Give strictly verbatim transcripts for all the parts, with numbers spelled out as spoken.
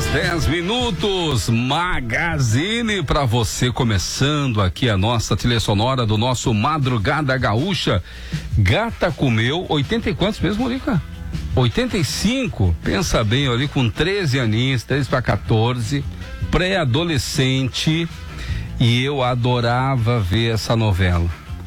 dez minutos, Magazine para você, começando aqui a nossa trilha sonora do nosso Madrugada Gaúcha. Gata comeu oitenta e quantos mesmo, Morica? oitenta e cinco, pensa bem, ali com treze aninhos, treze para quatorze, pré-adolescente, e eu adorava ver essa novela.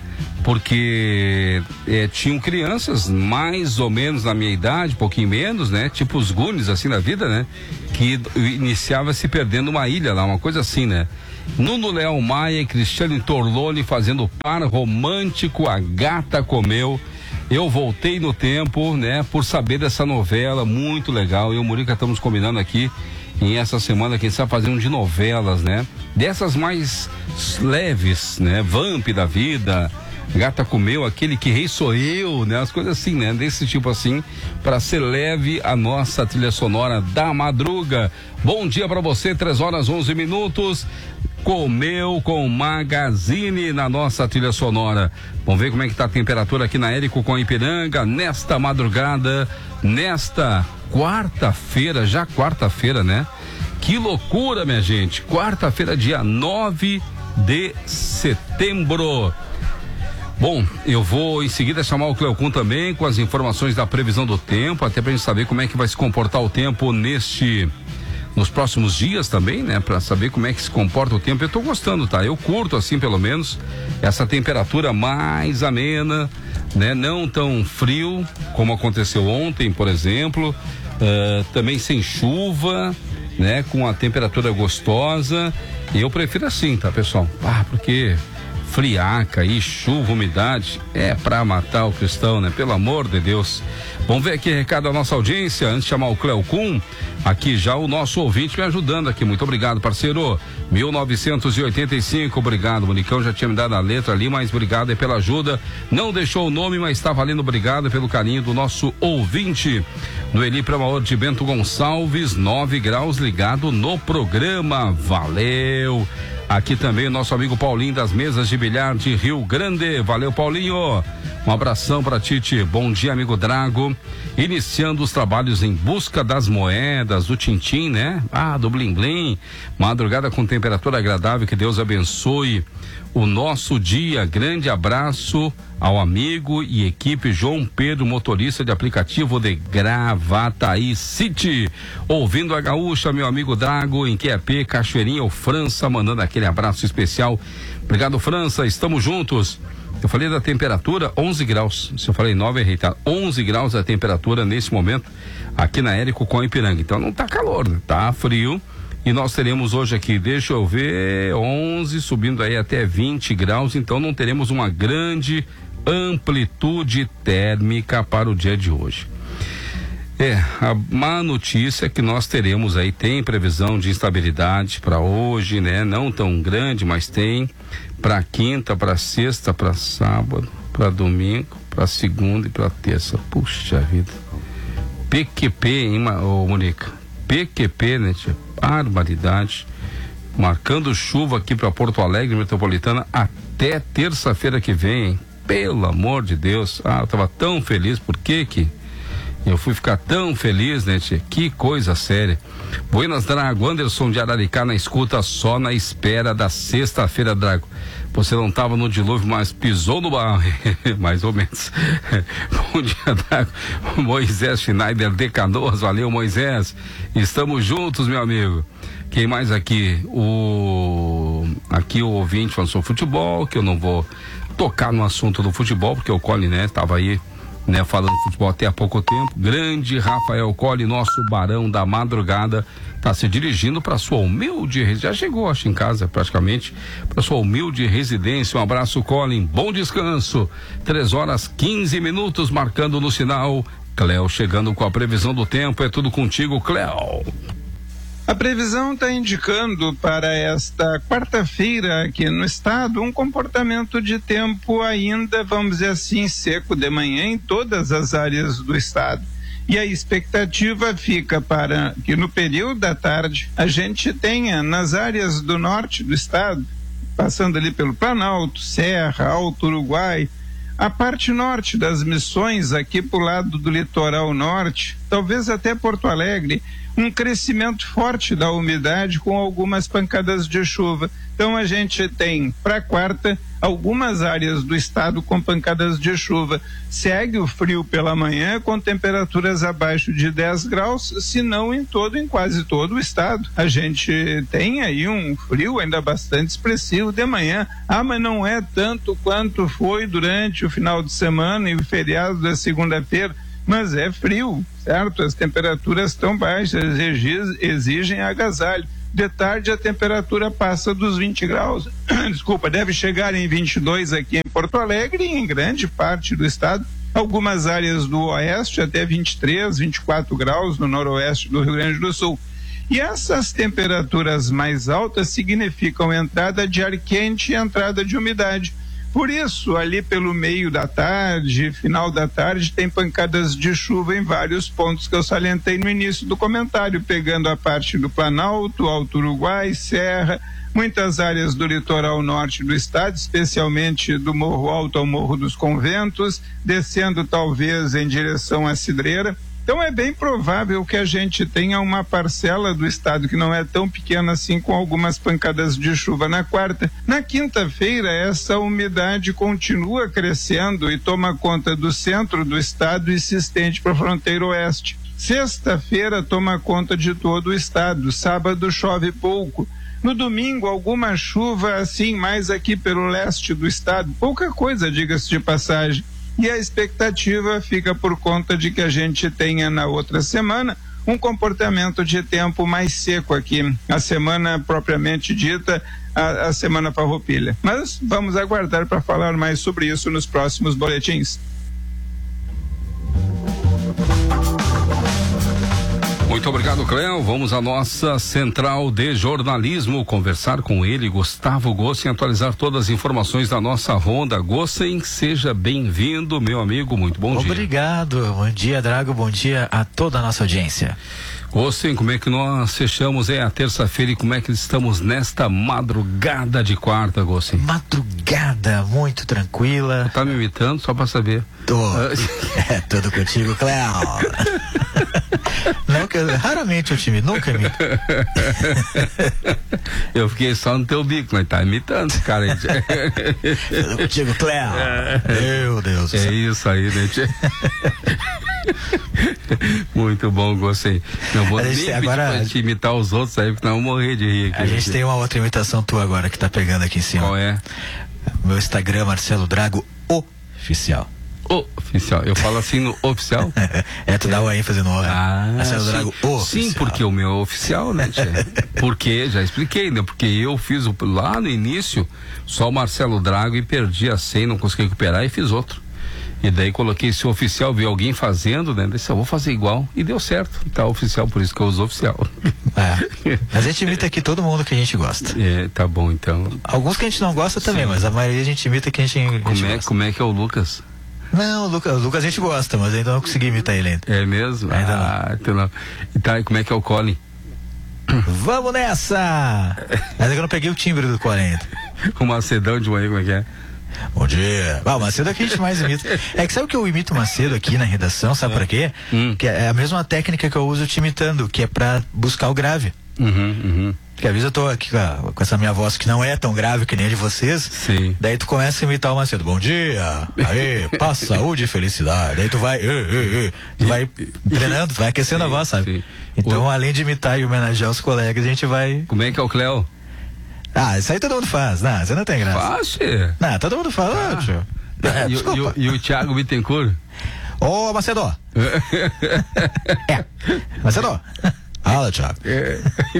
Porque é, tinham crianças mais ou menos na minha idade, um pouquinho menos, né? Tipo os Goonies, assim, na vida, né? Que iniciava se perdendo uma ilha lá, uma coisa assim, né? Nuno Leão Maia e Cristiane Torlone fazendo par romântico, A Gata Comeu. Eu voltei no tempo, né? Por saber dessa novela, muito legal. Eu e o Murica estamos combinando aqui, em essa semana, quem sabe fazer um de novelas, né? Dessas mais leves, né? Vamp da vida, Gata Comeu, Aquele Que Rei Sou Eu, né? As coisas assim, né? Desse tipo assim, para ser leve a nossa trilha sonora da madruga. Bom dia para você, três horas onze minutos. Comeu com Magazine na nossa trilha sonora. Vamos ver como é que tá a temperatura aqui na Érico com Ipiranga nesta madrugada, nesta quarta-feira, já quarta-feira, né? Que loucura, minha gente. Quarta-feira, dia nove de setembro. Bom, eu vou em seguida chamar o Cleocum também com as informações da previsão do tempo, até pra gente saber como é que vai se comportar o tempo neste, nos próximos dias também, né? Pra saber como é que se comporta o tempo. Eu tô gostando, tá? Eu curto assim, pelo menos, essa temperatura mais amena, né? Não tão frio como aconteceu ontem, por exemplo, uh, também sem chuva, né? Com a temperatura gostosa. Eu prefiro assim, tá, pessoal? Ah, porque friaca e chuva, umidade, é pra matar o cristão, né? Pelo amor de Deus. Vamos ver aqui o recado da nossa audiência, antes de chamar o Cleocum, aqui já o nosso ouvinte me ajudando aqui, muito obrigado, parceiro. mil novecentos e oitenta e cinco, obrigado, Monicão já tinha me dado a letra ali, mas obrigado aí pela ajuda, não deixou o nome, mas está valendo, obrigado pelo carinho do nosso ouvinte. No Eli Pramaor de Bento Gonçalves, nove graus, ligado no programa, valeu. Aqui também o nosso amigo Paulinho das mesas de bilhar de Rio Grande. Valeu, Paulinho. Um abração para Tite. Bom dia, amigo Drago. Iniciando os trabalhos em busca das moedas, do Tintim, né? Ah, do Blim Blim. Madrugada com temperatura agradável. Que Deus abençoe o nosso dia. Grande abraço ao amigo e equipe João Pedro, motorista de aplicativo de Gravataí City. Ouvindo a gaúcha, meu amigo Drago, em Q E P, Cachoeirinha, o França, mandando aquele abraço especial. Obrigado, França, estamos juntos. Eu falei da temperatura, onze graus. Se eu falei nove, errei, tá? onze graus a temperatura nesse momento aqui na Érico com Ipiranga. Então não tá calor, né? Tá frio. E nós teremos hoje aqui, deixa eu ver, onze, subindo aí até vinte graus. Então não teremos uma grande amplitude térmica para o dia de hoje. É, a má notícia é que nós teremos aí, tem previsão de instabilidade para hoje, né? Não tão grande, mas tem para quinta, para sexta, para sábado, para domingo, para segunda e para terça. Puxa vida. P Q P, hein, ô Mônica? P Q P, né, tia? Barbaridade. Marcando chuva aqui para Porto Alegre, metropolitana, até terça-feira que vem, hein? Pelo amor de Deus. Ah, eu tava tão feliz, por que que eu fui ficar tão feliz, né, tia? Que coisa séria. Buenas, Drago. Anderson de Araricá na escuta, só na espera da sexta-feira, Drago. Você não estava no dilúvio, mas pisou no barro. Mais ou menos. Bom dia, Drago. Moisés Schneider de Canoas. Valeu, Moisés. Estamos juntos, meu amigo. Quem mais aqui? O... Aqui o ouvinte falou sobre futebol, que eu não vou tocar no assunto do futebol, porque o Cole, né, estava aí, né, falando de futebol até há pouco tempo. Grande Rafael Cole, nosso barão da madrugada, está se dirigindo para sua humilde, já chegou, acho, em casa praticamente, para sua humilde residência. Um abraço, Colin, bom descanso. Três horas quinze minutos, marcando no sinal. Cléo chegando com a previsão do tempo. É tudo contigo, Cléo. A previsão está indicando para esta quarta-feira aqui no estado um comportamento de tempo ainda, vamos dizer assim, seco de manhã em todas as áreas do estado. E a expectativa fica para que no período da tarde a gente tenha nas áreas do norte do estado, passando ali pelo Planalto, Serra, Alto Uruguai, a parte norte das Missões, aqui para o lado do litoral norte, talvez até Porto Alegre, um crescimento forte da umidade com algumas pancadas de chuva. Então a gente tem para quarta algumas áreas do estado com pancadas de chuva. Segue o frio pela manhã com temperaturas abaixo de dez graus, se não em todo, em quase todo o estado. A gente tem aí um frio ainda bastante expressivo de manhã. Ah, mas não é tanto quanto foi durante o final de semana e o feriado da segunda-feira. Mas é frio, certo? As temperaturas estão baixas, exigem agasalho. De tarde a temperatura passa dos vinte graus. Desculpa, deve chegar em vinte e dois aqui em Porto Alegre e em grande parte do estado. Algumas áreas do oeste até vinte e três, vinte e quatro graus no noroeste do Rio Grande do Sul. E essas temperaturas mais altas significam entrada de ar quente e entrada de umidade. Por isso, ali pelo meio da tarde, final da tarde, tem pancadas de chuva em vários pontos que eu salientei no início do comentário, pegando a parte do Planalto, Alto Uruguai, Serra, muitas áreas do litoral norte do estado, especialmente do Morro Alto ao Morro dos Conventos, descendo talvez em direção à Cidreira. Então é bem provável que a gente tenha uma parcela do estado que não é tão pequena assim, com algumas pancadas de chuva na quarta. Na quinta-feira, essa umidade continua crescendo e toma conta do centro do estado e se estende para a fronteira oeste. Sexta-feira toma conta de todo o estado. Sábado chove pouco. No domingo, alguma chuva assim mais aqui pelo leste do estado. Pouca coisa, diga-se de passagem. E a expectativa fica por conta de que a gente tenha na outra semana um comportamento de tempo mais seco aqui, a semana propriamente dita, a, a semana farroupilha. Mas vamos aguardar para falar mais sobre isso nos próximos boletins. Muito obrigado, Cléo. Vamos à nossa central de jornalismo, conversar com ele, Gustavo Gossen, atualizar todas as informações da nossa ronda. Gossen, seja bem-vindo, meu amigo, muito bom dia. Obrigado, bom dia, Drago, bom dia a toda a nossa audiência. Gossen, como é que nós fechamos é, a terça-feira e como é que estamos nesta madrugada de quarta, Gossen? Madrugada muito tranquila. Tá me imitando só pra saber? Tô. É, tudo contigo, Cléo. Não, que eu, raramente eu te imito, nunca imito. Eu fiquei só no teu bico, mas tá imitando, cara. Tudo contigo, Cléo. Meu Deus. É isso aí, né, tchê? Muito bom, gostei. Não vou nem pedir agora pra te imitar os outros aí, porque não vou morrer de rir aqui. A gente tem uma outra imitação tua agora que tá pegando aqui em cima. Qual é? Meu Instagram, Marcelo Drago Oficial. Oficial, eu falo assim no oficial? É, tu dá uma ênfase no ah, Marcelo Drago Oficial. Sim, porque o meu é oficial, né, tchê? Porque, já expliquei, né? Porque eu fiz o, lá no início só o Marcelo Drago e perdi a senha, não consegui recuperar e fiz outro. E daí coloquei esse oficial, vi alguém fazendo, né? Disse, eu vou fazer igual. E deu certo. Tá oficial, por isso que eu uso oficial. É. Mas a gente imita aqui todo mundo que a gente gosta. É, tá bom, então. Alguns que a gente não gosta também, sim, mas a maioria a gente imita que a gente, a gente como é, gosta. Como é que é o Lucas? Não, o Lucas, o Lucas a gente gosta, mas ainda não consegui imitar ele ainda. É mesmo? Ainda ah, não. Então não. E tá, e como é que é o Colin? Vamos nessa! Mas é que eu não peguei o timbre do Colin ainda. O Macedão de manhã, como é que é? Bom dia. Ah, o Macedo é que a gente mais imita. É que sabe que eu imito o Macedo aqui na redação, sabe é. Pra quê? Hum. Que é a mesma técnica que eu uso te imitando, que é pra buscar o grave. Uhum, uhum. Porque às vezes eu tô aqui com, a, com essa minha voz que não é tão grave que nem a de vocês. Sim. Daí tu começa a imitar o Macedo. Bom dia, aí, paz, saúde e felicidade. Daí tu vai, uh, uh, uh, tu vai treinando, tu vai aquecendo sim, a voz, sabe? Sim. Então, o... além de imitar e homenagear os colegas, a gente vai... Como é que é o Cléo? Ah, isso aí todo mundo faz. Não, você não tem graça. Faz, não, todo mundo faz. Ah. Tio. É, e, e, e o Thiago Bittencourt? Ô, oh, Macedo. É. Macedo. Fala, Thiago. É.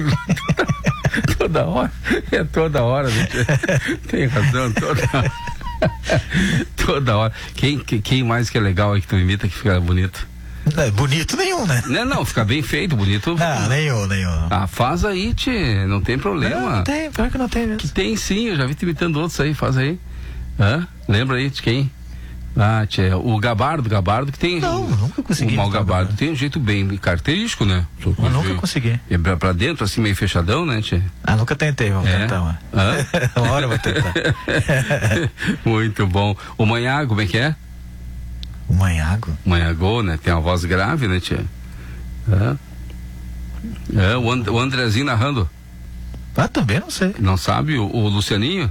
Toda hora. É toda hora. Tem razão, toda hora. Toda hora. Quem, quem mais que é legal aí que tu imita que fica bonito? Não é bonito nenhum, né? Não, não, fica bem feito, bonito. Não, nenhum, nenhum. Ah, faz aí, tchê, não tem problema. Não, não tem, pior que não tem mesmo. Que tem sim, eu já vi te imitando outros aí, faz aí. Hã? Lembra aí de quem? Ah, tchê, o Gabardo, Gabardo que tem... Não, o, nunca consegui. O Mal Gabardo tem um jeito bem característico, né? Eu nunca consegui. É pra, pra dentro, assim, meio fechadão, né, tchê? Ah, nunca tentei, vamos é. tentar, mano. Hã? Uma hora eu vou tentar. Muito bom. O Manhá, como é que é? O Manhago? Manhagô, né? Tem uma voz grave, né, tia? É. É, o, And, o Andrezinho narrando. Ah, também não sei. Não sabe o, o Lucianinho?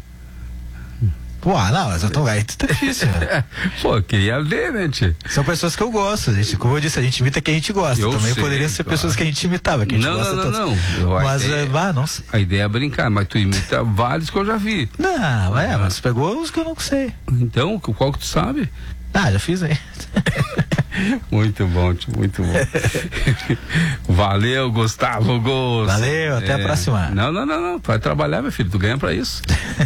Pô, ah, não, mas eu tô aí, tá difícil, né? Pô, queria ver, né, tio? São pessoas que eu gosto, gente. Como eu disse, a gente imita quem a gente gosta. Eu Também sei, poderiam ser claro. pessoas que a gente imitava, que a gente não, gosta não, todos. não, não. Eu, Mas, ideia, é, ah, não sei. a ideia é brincar, mas tu imita vários que eu já vi. Não, é, mas pegou os que eu não sei. Então, qual que tu sabe? Ah, já fiz aí. Muito bom, tio, muito bom. Valeu, Gustavo Gosto. Valeu, até é. a próxima. Não, não, não, não. Vai trabalhar, meu filho. Tu ganha pra isso.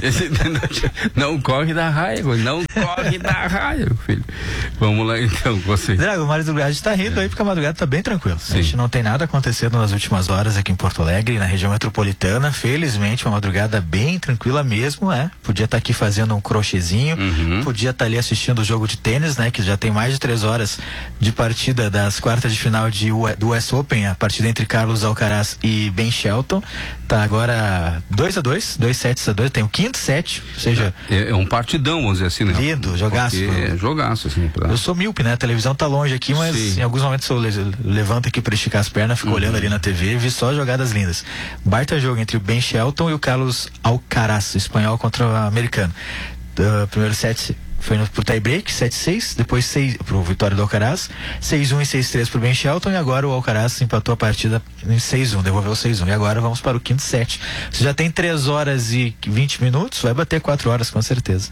Não corre da raia, não corre da raia, meu filho. Vamos lá então, você. Drago, o Mário do Gás tá rindo aí porque a madrugada tá bem tranquila. A gente não tem nada acontecendo nas últimas horas aqui em Porto Alegre, na região metropolitana. Felizmente, uma madrugada bem tranquila mesmo, né? Podia estar tá aqui fazendo um crochêzinho, uhum. Podia estar tá ali assistindo o jogo de tênis, né? Que já tem mais de três horas de partida das quartas de final de, do U S Open, a partida entre Carlos Alcaraz e Ben Shelton. Tá agora dois a dois, dois sets a dois, tem o quinto set, ou seja... É, é um partidão, vamos dizer assim, né? Lindo, jogaço. É, jogaço, assim. Pra... Eu sou míope, né? A televisão tá longe aqui, mas Sim. em alguns momentos eu levanto aqui pra esticar as pernas, fico uhum. olhando ali na T V e vi só jogadas lindas. Baita jogo entre o Ben Shelton e o Carlos Alcaraz, espanhol contra o americano. Uh, primeiro set foi no, pro tie break, sete a seis, depois seis pro vitória do Alcaraz, seis a um e seis a três pro Ben Shelton, e agora o Alcaraz empatou a partida em seis a um, devolveu seis a um, e agora vamos para o quinto set. Você já tem três horas e vinte minutos, vai bater quatro horas com certeza.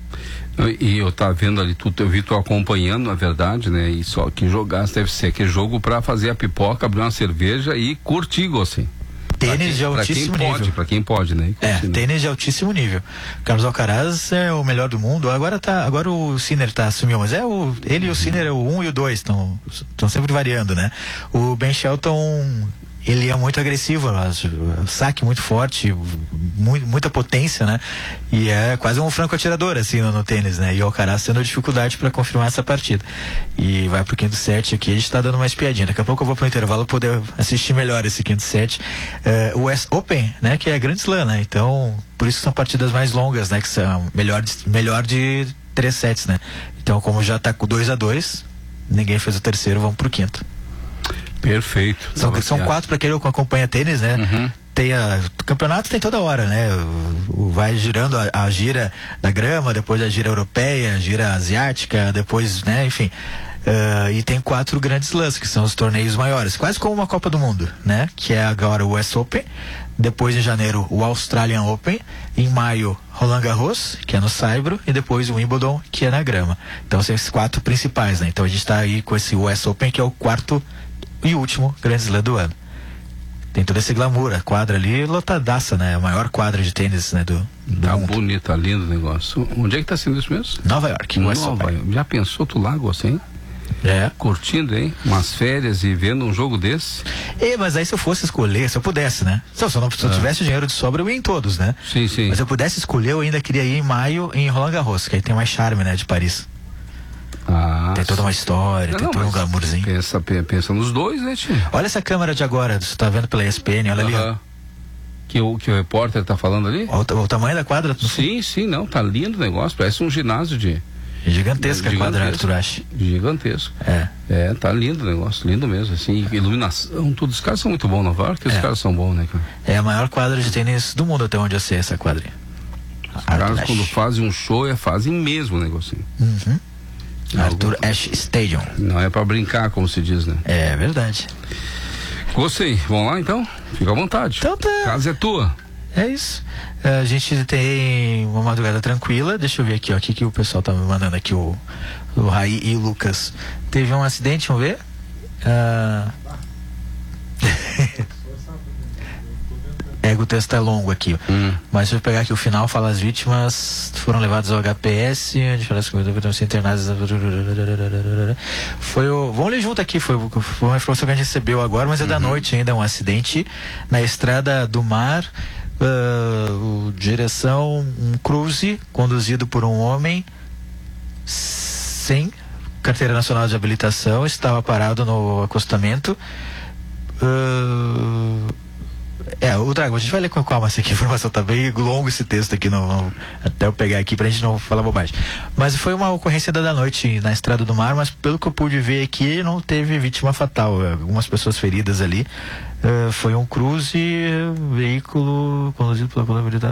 E eu tava vendo ali, tu, eu vi tu acompanhando, na verdade, né? E só que jogasse deve ser que jogo pra fazer a pipoca, abrir uma cerveja e curtir, assim. Tênis de altíssimo nível. nível. Para quem pode, né? É, tênis de altíssimo nível. Carlos Alcaraz é o melhor do mundo. Agora tá, agora o Sinner tá assumiu, mas é o ele e o Sinner é o um e o dois, estão estão sempre variando, né? O Ben Shelton, ele é muito agressivo, saque muito forte, muito, muita potência, né? E é quase um franco atirador, assim, no, no tênis, né? E o Alcaraz tendo dificuldade para confirmar essa partida. E vai pro quinto set aqui, a gente tá dando uma espiadinha. Daqui a pouco eu vou pro intervalo poder assistir melhor esse quinto set. Uh, o U S Open, né? Que é Grand Slam, né? Então, por isso que são partidas mais longas, né? Que são melhor de, melhor de três sets, né? Então, como já tá com dois a dois, ninguém fez o terceiro, vamos pro quinto. Perfeito. São, são quatro para quem acompanha tênis, né? Uhum. Tem a, o campeonato tem toda hora, né? O, o, vai girando a, a gira da grama, depois a gira europeia, a gira asiática, depois, né? Enfim. Uh, e tem quatro grandes slams, que são os torneios maiores, quase como uma Copa do Mundo, né? Que é agora o U S Open, depois em janeiro o Australian Open, em maio Roland Garros, que é no saibro, e depois o Wimbledon, que é na grama. Então são esses quatro principais, né? Então a gente tá aí com esse U S Open, que é o quarto e último grande slam do ano. Tem todo esse glamour, a quadra ali lotadaça, né? A maior quadra de tênis, né? Do, do tá mundo. Bonito, tá lindo o negócio. Onde é que tá sendo isso mesmo? Nova York. Nova York. Já pensou tu lá, assim? É. Curtindo, hein? Umas férias e vendo um jogo desse. É, mas aí se eu fosse escolher, se eu pudesse, né? Se eu, se eu, não, se eu tivesse dinheiro de sobra, eu ia em todos, né? Sim, sim. Mas se eu pudesse escolher, eu ainda queria ir em maio em Roland Garros, que aí tem mais charme, né? De Paris. Ah, tem toda uma história, não, tem não, todo um glamourzinho. Pensa, pensa nos dois, né, tio? Olha essa câmera de agora, você tá vendo pela E S P N, olha uh-huh. ali, ó. Que o, que o repórter tá falando ali? O, o tamanho da quadra? Sim, sim, não, tá lindo o negócio, parece um ginásio de... Gigantesca a quadra, Arthur Ashe. Gigantesco. É. É, tá lindo o negócio, lindo mesmo, assim, iluminação, tudo, os caras são muito bons, Nova York, os é. caras são bons, né, cara? É a maior quadra de tênis do mundo até onde eu sei, essa quadrinha. Os caras quando fazem um show, é, fazem mesmo o negocinho. Uhum. Arthur Ashe Stadium. Não é pra brincar, como se diz, né? É verdade. Gostei. Vamos lá, então? Fica à vontade. Então tá. A casa é tua. É isso. A gente tem uma madrugada tranquila. Deixa eu ver aqui, ó. O que, que o pessoal tá me mandando aqui, o, o Raí e o Lucas. Teve um acidente, vamos ver? Ah... É, o texto é longo aqui, hum. Mas se eu pegar aqui o final, fala: as vítimas foram levadas ao H P S, onde fala as coisas estão internadas. Foi o. Vamos ler junto aqui, foi, foi uma informação que a gente recebeu agora, mas é uhum. da noite ainda, um acidente na estrada do mar, uh, direção um cruze conduzido por um homem sem carteira nacional de habilitação, estava parado no acostamento. Uh, É, É, o Drago, a gente vai ler com calma essa aqui, a informação tá bem longo esse texto aqui, não, não, até eu pegar aqui pra gente não falar bobagem. Mas foi uma ocorrência da noite na Estrada do Mar, mas pelo que eu pude ver aqui, não teve vítima fatal, algumas pessoas feridas ali. Uh, foi um cruze, veículo conduzido pela polícia militar.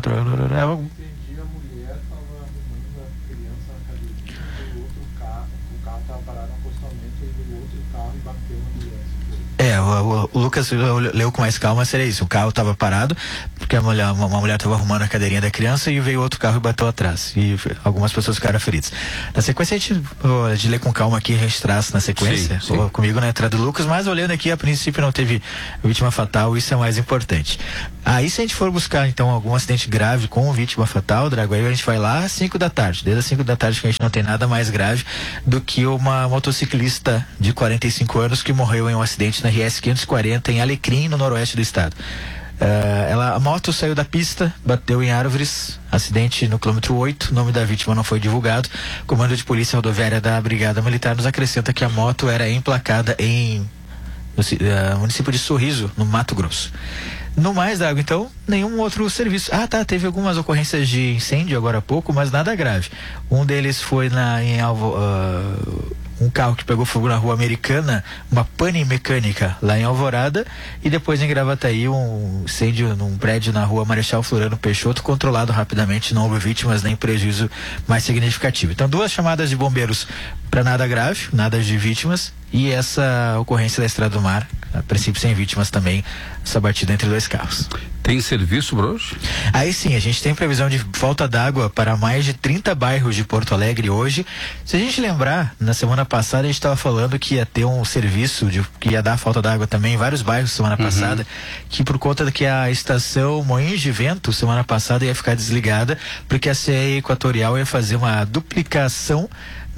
É, o, o Lucas leu com mais calma, seria isso. O carro estava parado, porque a mulher, uma, uma mulher estava arrumando a cadeirinha da criança e veio outro carro e bateu atrás. E algumas pessoas ficaram feridas. Na sequência, a gente, ó, de ler com calma aqui, a gente traz na sequência, sim, sim. Ó, comigo na entrada do Lucas, mas olhando aqui, a princípio não teve vítima fatal, isso é mais importante. Aí, se a gente for buscar, então, algum acidente grave com vítima fatal, Drago, aí a gente vai lá às cinco da tarde. Desde as cinco da tarde que a gente não tem nada mais grave do que uma motociclista de quarenta e cinco anos que morreu em um acidente na R S quinhentos e quarenta em Alecrim, no noroeste do estado. Uh, ela, a moto saiu da pista, bateu em árvores, acidente no quilômetro oito, o nome da vítima não foi divulgado. Comando de Polícia Rodoviária da Brigada Militar nos acrescenta que a moto era emplacada em no, uh, município de Sorriso, no Mato Grosso. No mais, Drago, então, nenhum outro serviço. Ah, tá, teve algumas ocorrências de incêndio agora há pouco, mas nada grave. Um deles foi na, em Alvo, uh, um carro que pegou fogo na Rua Americana, uma pane mecânica lá em Alvorada, e depois em Gravataí um incêndio num prédio na Rua Marechal Floriano Peixoto, controlado rapidamente, não houve vítimas nem prejuízo mais significativo. Então, duas chamadas de bombeiros para nada grave, nada de vítimas, e essa ocorrência da Estrada do Mar, a princípio sem vítimas também, essa batida entre dois carros. Tem serviço para hoje? Aí sim, a gente tem previsão de falta d'água para mais de trinta bairros de Porto Alegre hoje. Se a gente lembrar, na semana passada a gente estava falando que ia ter um serviço de, que ia dar falta d'água também em vários bairros semana uhum. passada, que por conta de que a estação Moinhos de Vento semana passada ia ficar desligada, porque a C E A Equatorial ia fazer uma duplicação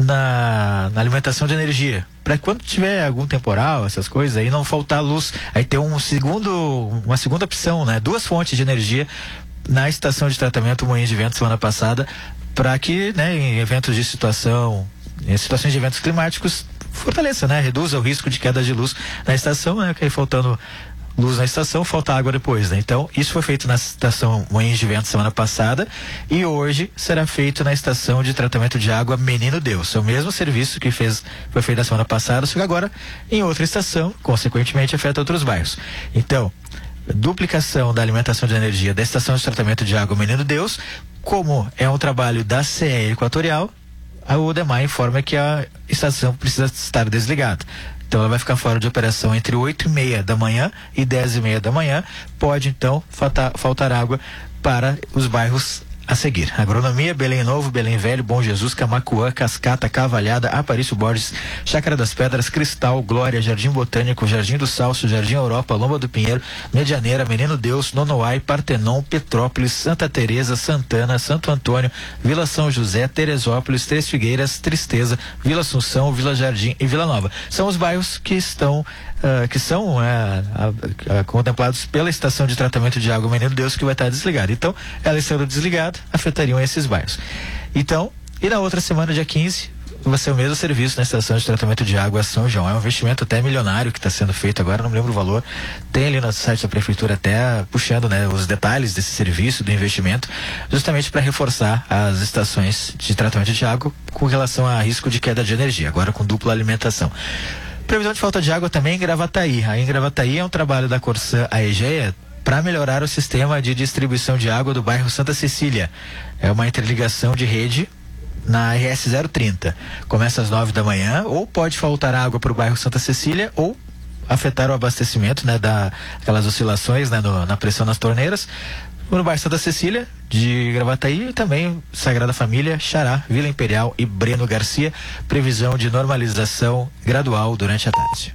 na, na alimentação de energia, para quando tiver algum temporal, essas coisas, aí não faltar luz, aí ter um segundo, uma segunda opção, né? Duas fontes de energia na estação de tratamento Moinhos de Vento semana passada, para que, né, em eventos de situação, em situações de eventos climáticos, fortaleça, né? Reduza o risco de queda de luz na estação, né? Que aí faltando luz na estação, falta água depois, né? Então, isso foi feito na estação Moinhos de Vento semana passada e hoje será feito na estação de tratamento de água Menino Deus. É o mesmo serviço que fez, foi feito na semana passada, só que agora em outra estação, consequentemente afeta outros bairros. Então, duplicação da alimentação de energia da estação de tratamento de água Menino Deus, como é um trabalho da C E A Equatorial, a UDEMAR informa que a estação precisa estar desligada. Então ela vai ficar fora de operação entre oito e meia da manhã e dez e meia da manhã. Pode então faltar, faltar água para os bairros a seguir: Agronomia, Belém Novo, Belém Velho, Bom Jesus, Camacuã, Cascata, Cavalhada, Aparício Borges, Chácara das Pedras, Cristal, Glória, Jardim Botânico, Jardim do Salso, Jardim Europa, Lomba do Pinheiro, Medianeira, Menino Deus, Nonoai, Partenon, Petrópolis, Santa Teresa, Santana, Santo Antônio, Vila São José, Teresópolis, Três Figueiras, Tristeza, Vila Assunção, Vila Jardim e Vila Nova. São os bairros que estão Uh, que são uh, uh, uh, contemplados pela estação de tratamento de água Menino Deus, que vai estar desligada. Então, ela estando desligada, afetariam esses bairros. Então, e na outra semana, dia quinze, vai ser o mesmo serviço na estação de tratamento de água São João. É um investimento até milionário que está sendo feito agora, não me lembro o valor. Tem ali no site da prefeitura até puxando, né, os detalhes desse serviço, do investimento, justamente para reforçar as estações de tratamento de água com relação a risco de queda de energia, agora com dupla alimentação. Previsão de falta de água também em Gravataí. Aí em Gravataí é um trabalho da Corsã Aegea para melhorar o sistema de distribuição de água do bairro Santa Cecília. É uma interligação de rede na R S zero trinta. Começa às nove da manhã, ou pode faltar água para o bairro Santa Cecília, ou afetar o abastecimento, né, da, aquelas oscilações, né, no, na pressão nas torneiras. No bairro Santa Cecília, de Gravataí, e também Sagrada Família, Xará, Vila Imperial e Breno Garcia. Previsão de normalização gradual durante a tarde.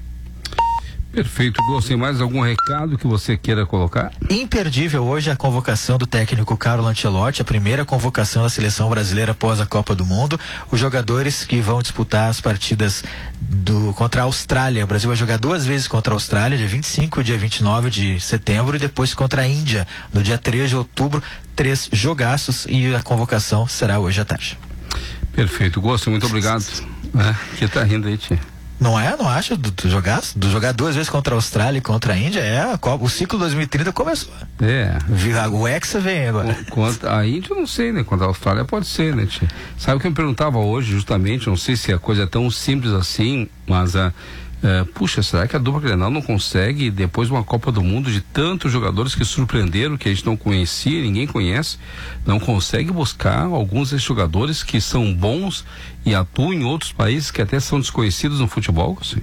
Perfeito. Você mais algum recado que você queira colocar? Imperdível hoje a convocação do técnico Carlo Ancelotti, a primeira convocação da seleção brasileira após a Copa do Mundo. Os jogadores que vão disputar as partidas do, contra a Austrália. O Brasil vai jogar duas vezes contra a Austrália, dia vinte e cinco e dia vinte e nove de setembro, e depois contra a Índia, no dia três de outubro. Três jogaços, e a convocação será hoje à tarde. Perfeito. Gosto, muito obrigado. É, que tá rindo aí, tia? Não é? Não acha? Do, do, jogar, do jogar duas vezes contra a Austrália e contra a Índia, é a Copa, o ciclo dois mil e trinta começou. É. O Hexa vem agora. Quanto a Índia, eu não sei, né? Quanto a Austrália, pode ser, né, tia? Sabe o que eu me perguntava hoje, justamente, não sei se a coisa é tão simples assim, mas a. Uh, puxa, será que a dupla Grenal não consegue, depois de uma Copa do Mundo, de tantos jogadores que surpreenderam, que a gente não conhecia, ninguém conhece, não consegue buscar alguns desses jogadores que são bons e atuam em outros países que até são desconhecidos no futebol? Assim?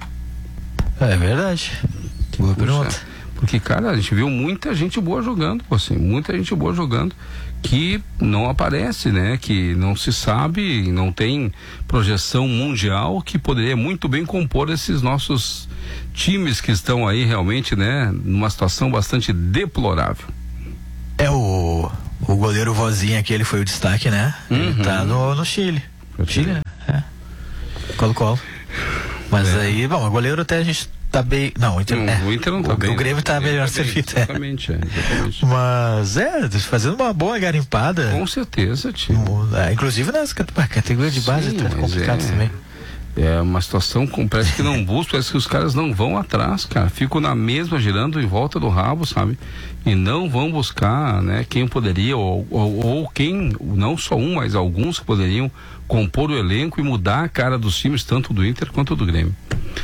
É verdade. Boa pergunta. Porque, cara, a gente viu muita gente boa jogando, assim, muita gente boa jogando que não aparece, né? Que não se sabe, não tem projeção mundial, que poderia muito bem compor esses nossos times que estão aí realmente, né? Numa situação bastante deplorável. É o, o goleiro Vozinha aqui, ele foi o destaque, né? Uhum. Ele tá no, no Chile. Chile, né? É. Colo-colo. Mas é. aí, bom, o goleiro até a gente tá bem. Não, o Inter, não, é, o Inter não tá o, bem. O Grêmio tá melhor tá servido. Bem, exatamente, é. Exatamente. Mas é, fazendo uma boa garimpada. Com certeza, tio. É, inclusive nas categorias de base. Sim, tá complicado é, também. É uma situação com, parece que não busca, parece que os caras não vão atrás, cara. Ficam na mesma, girando em volta do rabo, sabe? E não vão buscar, né, quem poderia, ou, ou, ou quem, não só um, mas alguns que poderiam compor o elenco e mudar a cara dos times, tanto do Inter quanto do Grêmio.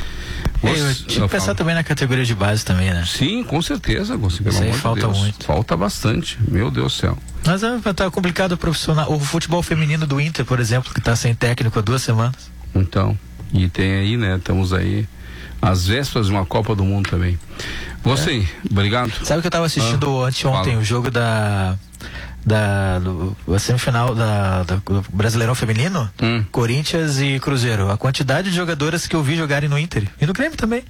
É, eu tinha que pensar também na categoria de base também, né? Sim, com certeza, pelo amor de falta Deus. muito. Falta bastante, meu Deus do céu. Mas é, tá complicado o profissional. O futebol feminino do Inter, por exemplo, que tá sem técnico há duas semanas. Então, e tem aí, né? Estamos aí às vésperas de uma Copa do Mundo também. Você, é. obrigado. Sabe que eu tava assistindo ah, anteontem fala. o jogo da da do, a semifinal da, da do Brasileirão Feminino, hum. Corinthians e Cruzeiro. A quantidade de jogadoras que eu vi jogarem no Inter e no Grêmio também.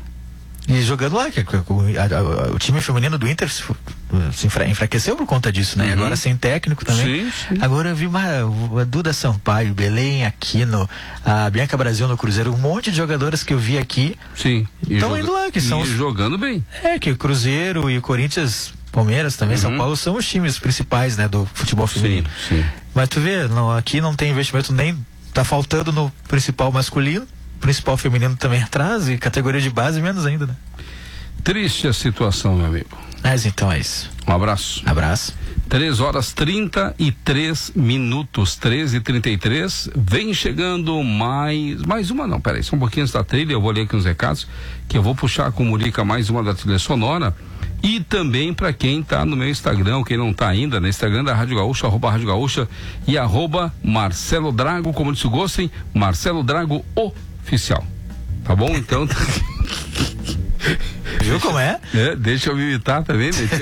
E jogando lá, que, que, a, a, o time feminino do Inter se, se enfra, enfraqueceu por conta disso, né? Uhum. Agora sem técnico também. Sim, sim. Agora eu vi uma, a Duda Sampaio, Belém Aquino, a Bianca Brasil no Cruzeiro, um monte de jogadoras que eu vi aqui. Sim. Estão indo lá, que são os, jogando bem. É, que o Cruzeiro e o Corinthians, Palmeiras também, uhum. São Paulo são os times principais, né, do futebol feminino. Sim, sim. Mas tu vê, não, aqui não tem investimento, nem tá faltando no principal masculino. Principal feminino também atrás e categoria de base menos ainda, né? Triste a situação, meu amigo. Mas então é isso. Um abraço. Abraço. três horas trinta e três minutos, treze e trinta e três. Vem chegando mais. Mais uma, não, peraí, só um pouquinho antes da trilha. Eu vou ler aqui uns recados, que eu vou puxar com o Murica mais uma da trilha sonora. E também para quem tá no meu Instagram, quem não tá ainda, no Instagram da Rádio Gaúcha, arroba Rádio Gaúcha e arroba Marcelo Drago, como disse o Gossen, Marcelo Drago Oficial. Tá bom? Então. Viu como é? é? Deixa eu me imitar também, né?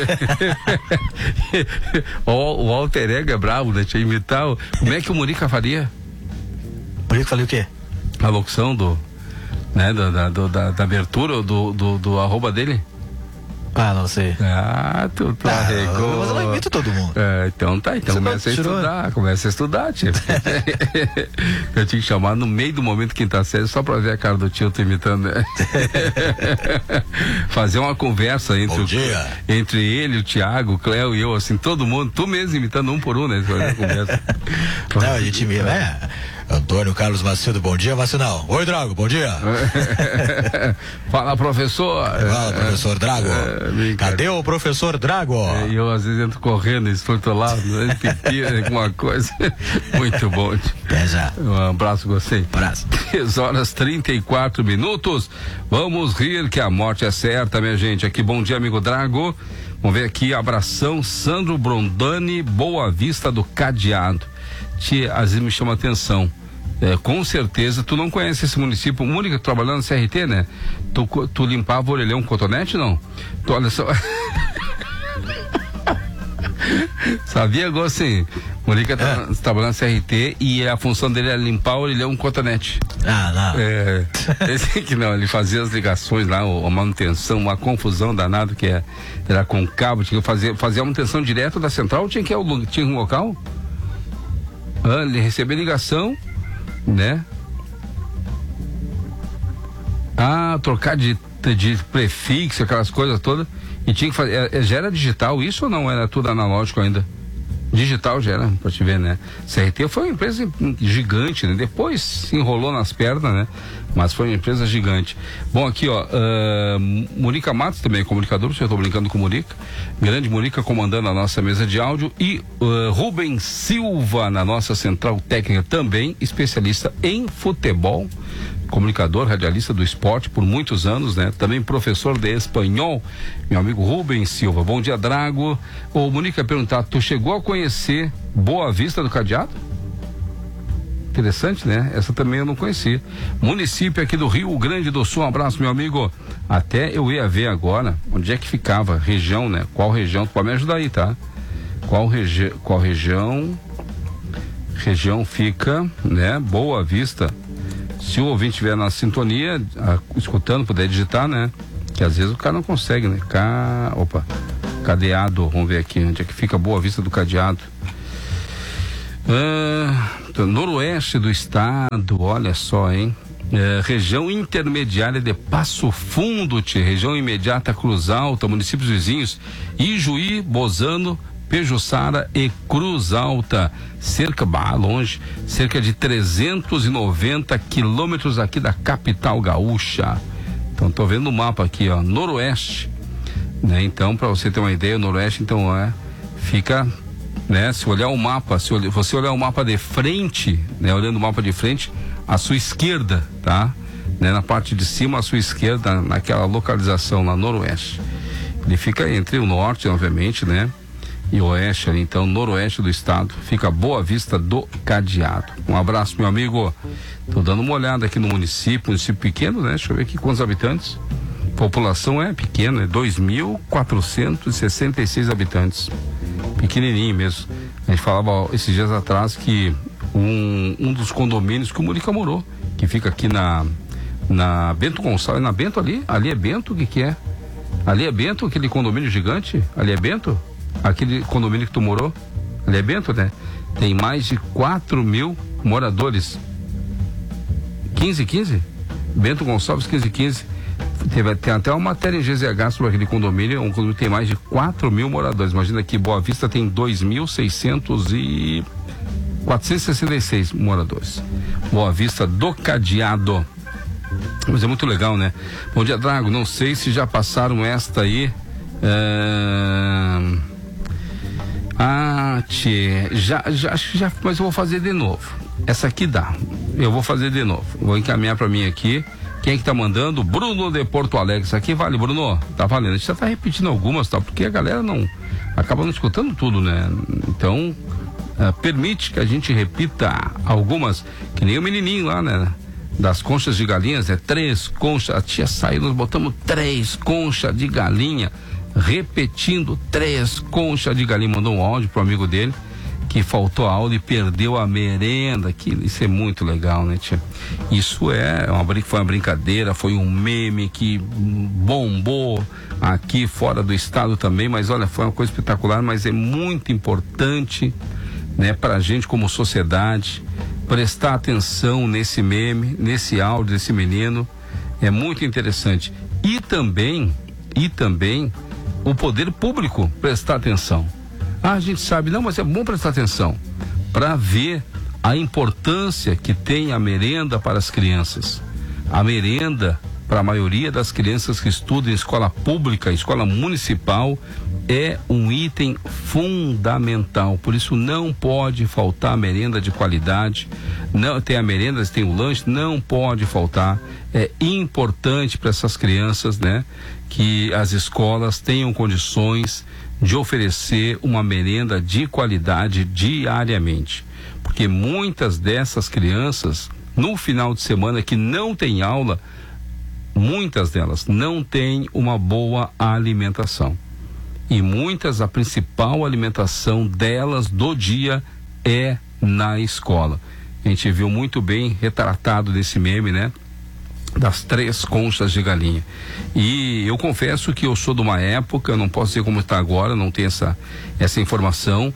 o, o alter ego é bravo, né? Deixa eu imitar. O, como é que o Murica faria? O Murica faria o quê? A locução do. Né? Da, da, do, da, da abertura do, do, do arroba dele? Ah, não sei. Ah, tu, tu ah, arregou. Mas eu imito todo mundo. É, então tá, então Você começa a estudar, começa a estudar, tio. Eu tinha que chamar no meio do momento quinta série só pra ver a cara do tio tô imitando, né? Fazer uma conversa entre, o, entre ele, o Thiago, o Cléo e eu, assim, todo mundo, tu mesmo imitando um por um, né? Fazer conversa. Não, a gente imita, né? Antônio Carlos Macedo, bom dia, Vacinal. Oi, Drago, bom dia. Fala, professor. Fala, professor Drago. É, Cadê o professor Drago? E é, eu às vezes entro correndo, estortolado, né? Pipi, alguma coisa. Muito bom. Até já. Um abraço, gostei. Abraço. três horas trinta e quatro minutos. Vamos rir que a morte é certa, minha gente. Aqui, bom dia, amigo Drago. Vamos ver aqui, abração, Sandro Brondani, Boa Vista do Cadeado. Tia, às vezes me chama a atenção. É, com certeza, tu não conhece esse município. Mônica, trabalhando no C R T, né? Tu, tu limpava o orelhão com cotonete, não? Tu, olha só. Sabia, assim, Mônica tá é. trabalhando no C R T e a função dele era limpar o orelhão com cotonete. Ah, não. É, esse que não, ele fazia as ligações lá, a manutenção, uma confusão danada que é, era com cabo, tinha que fazer, fazer a manutenção direto da central, tinha que ir ao, tinha um local. Ah, ele recebeu ligação, né? Ah, trocar de, de prefixo, aquelas coisas todas. E tinha que fazer. Já era digital isso ou não? Era tudo analógico ainda? Digital já era, pra te ver, né? C R T foi uma empresa gigante, né? Depois se enrolou nas pernas, né? Mas foi uma empresa gigante. Bom, aqui, ó, uh, Murica Matos também é comunicador, eu estou brincando com o Murica. Grande Murica comandando a nossa mesa de áudio. E uh, Rubens Silva na nossa central técnica, também especialista em futebol. Comunicador, radialista do esporte por muitos anos, né? Também professor de espanhol, meu amigo Rubens Silva. Bom dia, Drago. Ô, Monique, perguntar, tu chegou a conhecer Boa Vista do Cadeado? Interessante, né? Essa também eu não conhecia. Município aqui do Rio Grande do Sul, um abraço, meu amigo. Até eu ia ver agora onde é que ficava, região, né? Qual região? Tu pode me ajudar aí, tá? Qual, regi qual região? Região fica, né? Boa Vista. Se o ouvinte estiver na sintonia, a, escutando, puder digitar, né? Que às vezes o cara não consegue, né? Ca... Opa, Cadeado, vamos ver aqui, onde é que fica Boa Vista do Cadeado. Ah, noroeste do estado, olha só, hein? É, região intermediária de Passo Fundo, tchê, região imediata Cruz Alta, municípios vizinhos, Ijuí, Bozano, Pejuçara e Cruz Alta, cerca, bah, longe, cerca de trezentos e noventa quilômetros aqui da capital gaúcha. Então, tô vendo o mapa aqui, ó, noroeste, né? Então, para você ter uma ideia, o noroeste, então, é, fica, né? Se olhar o mapa, se olh, você olhar o mapa de frente, né? Olhando o mapa de frente, à sua esquerda, tá? Né? Na parte de cima, à sua esquerda, naquela localização lá, noroeste. Ele fica entre o norte, obviamente, né? E oeste ali, então, noroeste do estado, fica Boa Vista do Cadeado. Um abraço, meu amigo. Tô dando uma olhada aqui no município, município pequeno, né? Deixa eu ver aqui quantos habitantes. População é pequena, é dois mil quatrocentos e sessenta e seis habitantes. Pequenininho mesmo. A gente falava ó, esses dias atrás que um, um dos condomínios que o Murica morou, que fica aqui na, na Bento Gonçalves, na Bento ali, ali é Bento, o que que é? Ali é Bento, aquele condomínio gigante? Ali é Bento? Aquele condomínio que tu morou, ali é Bento, né? Tem mais de quatro mil moradores. quinze, quinze? Bento Gonçalves, quinze, quinze. Teve, tem até uma matéria em G Z H sobre aquele condomínio. Um condomínio que tem mais de quatro mil moradores. Imagina que Boa Vista tem dois mil seiscentos e quatrocentos e sessenta e seis moradores. Boa Vista do Cadeado. Mas é muito legal, né? Bom dia, Drago. Não sei se já passaram esta aí. É... Ah, tchê, já, já, já, mas eu vou fazer de novo. Essa aqui dá. Eu vou fazer de novo. Vou encaminhar pra mim aqui. Quem é que tá mandando? Bruno de Porto Alegre. Isso aqui vale, Bruno? Tá valendo. A gente já tá repetindo algumas, tá? Porque a galera não acaba não escutando tudo, né? Então, uh, permite que a gente repita algumas, que nem o menininho lá, né? Das conchas de galinhas, né? Três conchas. A tia saiu, nós botamos três conchas de galinha. Repetindo três conchas de galinha. Mandou um áudio pro amigo dele que faltou a aula e perdeu a merenda. Que isso é muito legal, né, tia? Isso é uma, foi uma brincadeira, foi um meme que bombou aqui fora do estado também, mas olha, foi uma coisa espetacular, mas é muito importante, né, pra gente como sociedade prestar atenção nesse meme, nesse áudio desse menino. É muito interessante. E também, e também o poder público prestar atenção. Ah, a gente sabe, não, mas é bom prestar atenção para ver a importância que tem a merenda para as crianças. A merenda, para a maioria das crianças que estudam em escola pública, escola municipal, é um item fundamental. Por isso não pode faltar merenda de qualidade. Não tem a merenda, tem o lanche, não pode faltar. É importante para essas crianças, né, que as escolas tenham condições de oferecer uma merenda de qualidade diariamente, porque muitas dessas crianças no final de semana que não tem aula, muitas delas não têm uma boa alimentação, e muitas, a principal alimentação delas do dia é na escola. A gente viu muito bem retratado nesse meme, né, das três conchas de galinha. E eu confesso que eu sou de uma época, não posso dizer como está agora, não tenho essa, essa informação,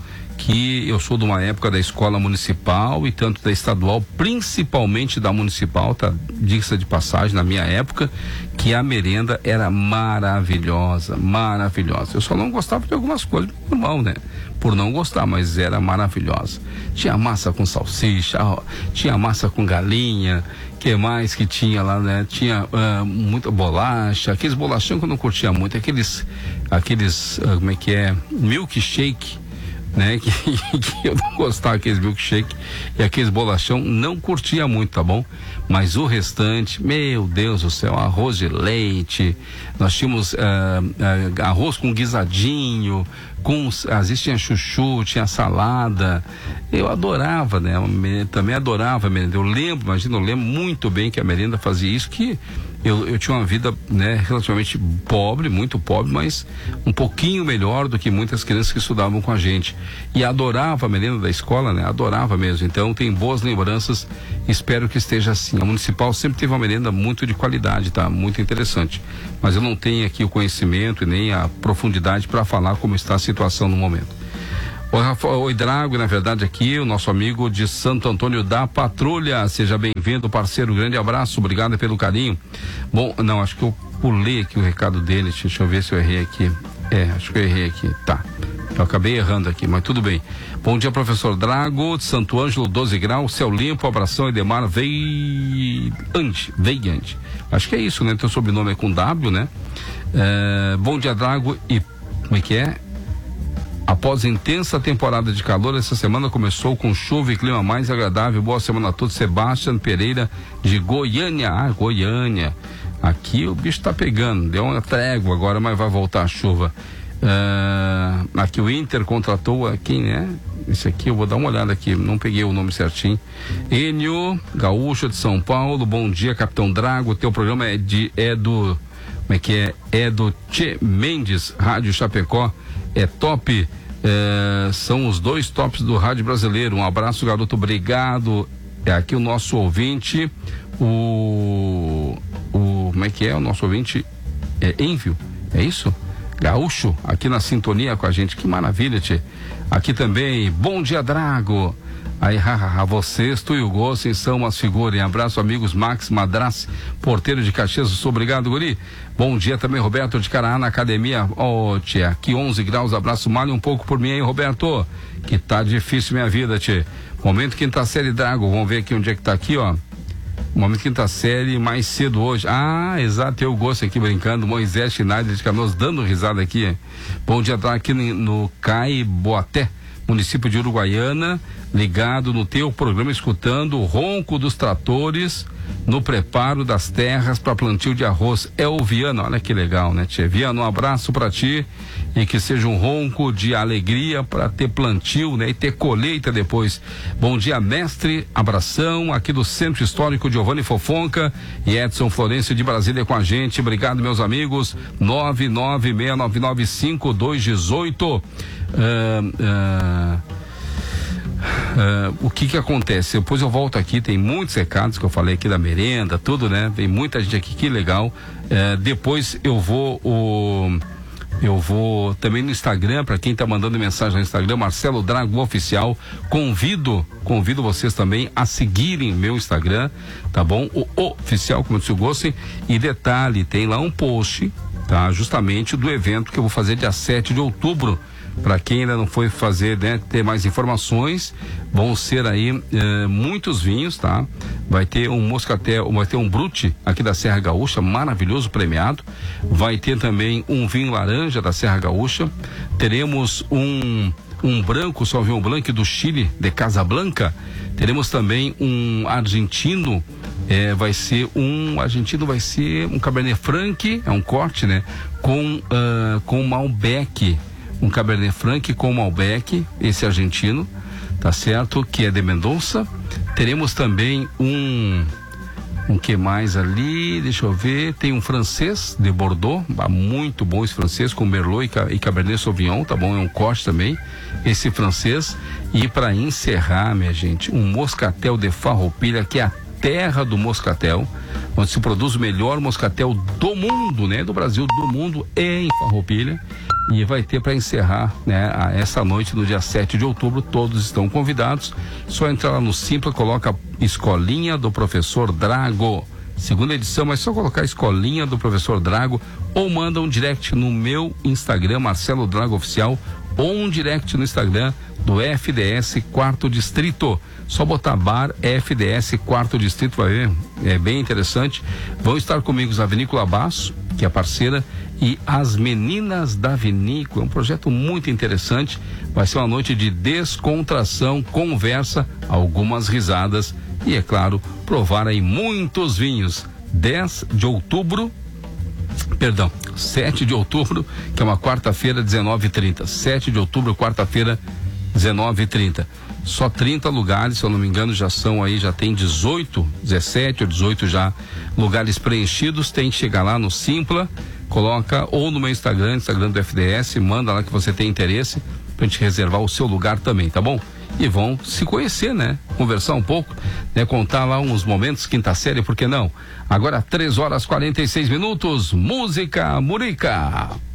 que eu sou de uma época da escola municipal e tanto da estadual, principalmente da municipal, tá? Diga-se de passagem, na minha época, que a merenda era maravilhosa, maravilhosa. Eu só não gostava de algumas coisas, por mal, né? Por não gostar, mas era maravilhosa. Tinha massa com salsicha, tinha massa com galinha, que mais que tinha lá, né? Tinha uh, muita bolacha, aqueles bolachão que eu não curtia muito, aqueles, aqueles, uh, como é que é? Milkshake, né? Que, que eu não gostava daqueles milkshake e aqueles bolachão, não curtia muito, tá bom? Mas o restante, meu Deus do céu, arroz de leite, nós tínhamos uh, uh, arroz com guisadinho, com, às vezes tinha chuchu, tinha salada, eu adorava, né? Eu também adorava a merenda, eu lembro, imagina, eu lembro muito bem que a merenda fazia isso, que eu, eu tinha uma vida, né, relativamente pobre, muito pobre, mas um pouquinho melhor do que muitas crianças que estudavam com a gente, e adorava a merenda da escola, né? Adorava mesmo, então tem boas lembranças, espero que esteja assim. A municipal sempre teve uma merenda muito de qualidade, tá? Muito interessante, mas eu não tenho aqui o conhecimento e nem a profundidade para falar como está a situação no momento. Oi, Drago, na verdade aqui o nosso amigo de Santo Antônio da Patrulha, seja bem-vindo, parceiro, grande abraço, obrigado pelo carinho. Bom, não, acho que eu pulei aqui o recado dele, deixa eu ver se eu errei aqui. É, acho que eu errei aqui, tá. Eu acabei errando aqui, mas tudo bem. Bom dia, professor Drago, de Santo Ângelo, doze graus, céu limpo, abração, Edemar Veiante, Veiante. Acho que é isso, né? Teu sobrenome é com W, né? É, bom dia, Drago, e como é que é? Após intensa temporada de calor, essa semana começou com chuva e clima mais agradável. Boa semana a todos. Sebastião Pereira de Goiânia. Ah, Goiânia. Aqui o bicho tá pegando. Deu uma trégua agora, mas vai voltar a chuva. Uh, aqui o Inter contratou a quem, né? Esse aqui eu vou dar uma olhada aqui, não peguei o nome certinho. Enio Gaúcho de São Paulo. Bom dia, Capitão Drago. Teu programa é de é do como é que é? É do Tchê Mendes, Rádio Chapecó. É top, é, são os dois tops do rádio brasileiro. Um abraço, garoto, obrigado. É aqui o nosso ouvinte, o, o como é que é o nosso ouvinte? É Envio, é isso? Gaúcho, aqui na sintonia com a gente, que maravilha, tchê. Aqui também, bom dia, Drago. Aí, hahaha, vocês, tu e o Gossen são umas figuras. Abraço, amigos, Max Madras, porteiro de Caxias do Sul. Obrigado, guri. Bom dia também, Roberto de Caraá, na academia. Ó, oh, tia, aqui onze graus, abraço, malha um pouco por mim aí, Roberto, que tá difícil minha vida, tia. Momento quinta série, Drago, vamos ver aqui onde é que tá aqui, ó. Momento quinta série, mais cedo hoje. Ah, exato, eu gosto aqui brincando. Moisés Schneider de Canoas dando risada aqui. Bom dia, Drago, aqui no, no Caiboaté, município de Uruguaiana, ligado no teu programa, escutando o ronco dos tratores no preparo das terras para plantio de arroz. É o Viana, olha que legal, né, tia? Viana, um abraço para ti e que seja um ronco de alegria para ter plantio, né, e ter colheita depois. Bom dia, mestre, abração aqui do Centro Histórico Giovanni Fofonca e Edson Florencio de Brasília com a gente. Obrigado, meus amigos. nove nove seis nove nove cinco dois um oito. Uh, uh, Uh, o que que acontece? Depois eu volto aqui, tem muitos recados que eu falei aqui da merenda, tudo, né? Tem muita gente aqui, que legal. Uh, depois eu vou o, eu vou também no Instagram, para quem tá mandando mensagem no Instagram, Marcelo Drago Oficial. Convido, convido vocês também a seguirem meu Instagram, tá bom? O oficial, como se gostem. E detalhe, tem lá um post, tá? Justamente do evento que eu vou fazer dia sete de outubro. Para quem ainda não foi fazer, né, ter mais informações, vão ser aí eh, muitos vinhos, tá? Vai ter um moscatel, vai ter um brute aqui da Serra Gaúcha, maravilhoso, premiado. Vai ter também um vinho laranja da Serra Gaúcha. Teremos um um branco, Sauvignon Blanc do Chile, de Casablanca. Teremos também um argentino, eh, vai ser um argentino, vai ser um Cabernet Franc, é um corte, né? Com uh, com Malbec. Um Cabernet Franc com Malbec, esse argentino, tá certo? Que é de Mendonça. Teremos também um, um que mais ali, deixa eu ver, tem um francês de Bordeaux, muito bom esse francês, com Merlot e Cabernet Sauvignon, tá bom? É um corte também, esse francês. E para encerrar, minha gente, um moscatel de Farroupilha, que é a terra do moscatel, onde se produz o melhor moscatel do mundo, né? Do Brasil, do mundo, é em Farroupilha. e vai ter para encerrar, né, a, essa noite no dia sete de outubro. Todos estão convidados. Só entrar lá no Simpla, coloca Escolinha do Professor Drago, segunda edição, mas só colocar Escolinha do Professor Drago, ou manda um direct no meu Instagram, Marcelo Drago Oficial, ou um direct no Instagram do F D S Quarto Distrito. Só botar bar F D S Quarto Distrito, vai ver, é bem interessante. Vão estar comigo a Vinícola Basso, que é parceira, e as Meninas da Vinícola, um projeto muito interessante. Vai ser uma noite de descontração, conversa, algumas risadas e, é claro, provar aí muitos vinhos. dez de outubro, perdão, sete de outubro, que é uma quarta-feira, dezenove e trinta. sete de outubro, quarta-feira, dezenove e trinta. Só trinta lugares, se eu não me engano, já são aí, já tem dezoito, dezessete ou dezoito já lugares preenchidos. Tem que chegar lá no Simpla, coloca ou no meu Instagram, Instagram do F D S, manda lá que você tem interesse pra gente reservar o seu lugar também, tá bom? E vão se conhecer, né? Conversar um pouco, né? Contar lá uns momentos, quinta série, por que não? Agora três horas e quarenta e seis minutos, música Murica.